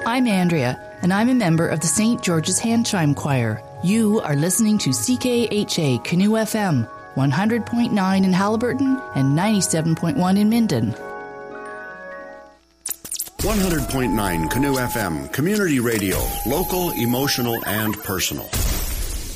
I'm Andrea, and I'm a member of the St. George's Hand Chime Choir. You are listening to CKHA Canoe FM, 100.9 in Haliburton and 97.1 in Minden. 100.9 Canoe FM, community radio, local, emotional, and personal.